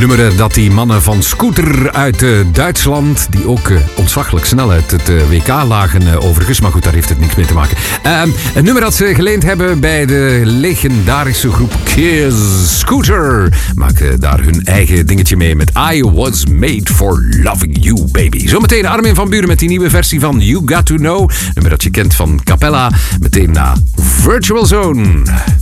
nummer dat die mannen van Scooter uit Duitsland, die ook ontzaglijk snel uit het WK lagen overigens, maar goed, daar heeft het niks mee te maken. Een nummer dat ze geleend hebben bij de legendarische groep Kiss. Scooter maken daar hun eigen dingetje mee met I Was Made For Loving You, Baby. Zometeen Armin van Buuren met die nieuwe versie van You Got To Know. Nummer dat je kent van Capella. Meteen na Virtual Zone.